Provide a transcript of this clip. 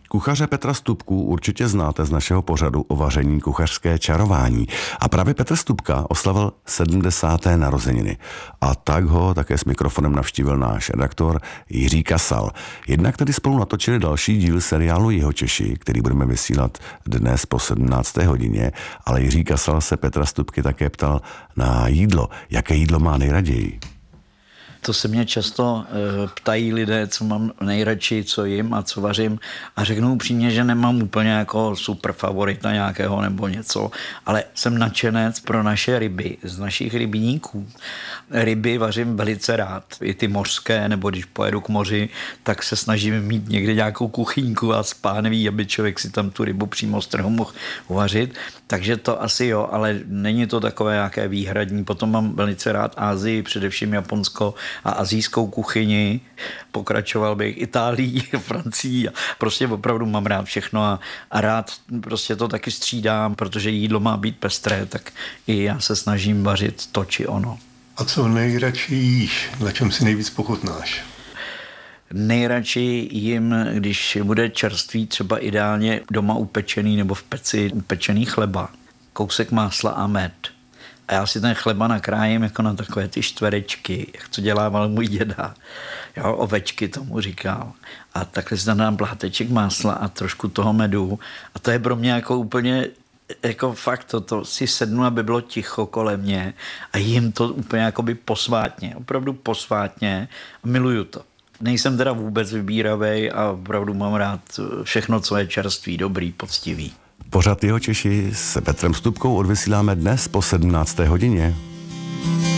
Kuchaře Petra Stupku určitě znáte z našeho pořadu o vaření Kuchařské čarování. A právě Petr Stupka oslavil 70. narozeniny. A tak ho také s mikrofonem navštívil náš redaktor Jiří Kasal. Jednak tedy spolu natočili další díl seriálu Jihočeši, který budeme vysílat dnes po 17. hodině, ale Jiří Kasal se Petra Stupky také ptal na jídlo. Jaké jídlo má nejraději? To se mě často ptají lidé, co mám nejradši, co jim a co vařím, a řeknu upřímně, že nemám úplně jako super favorita nějakého nebo něco, ale jsem nadšenec pro naše ryby z našich rybníků. Ryby vařím velice rád, i ty mořské, nebo když pojedu k moři, tak se snažím mít někde nějakou kuchyňku a spánví, aby člověk si tam tu rybu přímo z trhu mohl uvařit. Takže to asi jo, ale není to takové nějaké výhradní. Potom mám velice rád Asii, především Japonsko a asijskou kuchyni. Pokračoval bych Itálií, Francií a prostě opravdu mám rád všechno a rád prostě to taky střídám, protože jídlo má být pestré, tak i já se snažím vařit to či ono. A co nejradši jíš? Na čem si nejvíc pochutnáš? Nejradši jim, když bude čerstvý, třeba ideálně doma upečený nebo v peci upečený chleba, kousek másla a med. A já si ten chleba nakrájím jako na takové ty čtverečky, jak to dělával můj děda. Jo, ovečky tomu říkal. A takhle si tam dám pláteček másla a trošku toho medu. A to je pro mě jako úplně, jako fakt, to si sednu, aby bylo ticho kolem mě a jim to úplně jakoby posvátně, opravdu posvátně a miluju to. Nejsem teda vůbec vybíravej a opravdu mám rád všechno, co je čerstvý, dobrý, poctivý. Pořad Jihočeši s Petrem Stupkou odvysíláme dnes po 17. hodině.